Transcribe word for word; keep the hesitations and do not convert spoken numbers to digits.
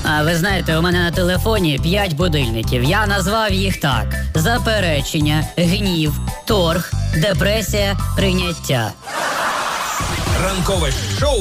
А ви знаєте, у мене на телефоні п'ять будильників. Я назвав їх так: заперечення, гнів, торг, депресія, прийняття. Ранкове шоу